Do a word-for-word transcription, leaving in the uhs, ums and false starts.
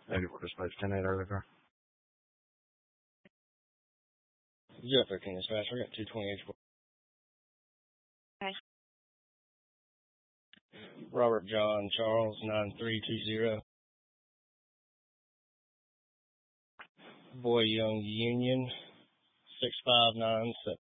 Negative quarter space, ten eight early car. Zero thirteen dispatch, I got two twenty-eight. Okay. Robert John Charles, nine three two zero. Boy Young Union, six five nine seven.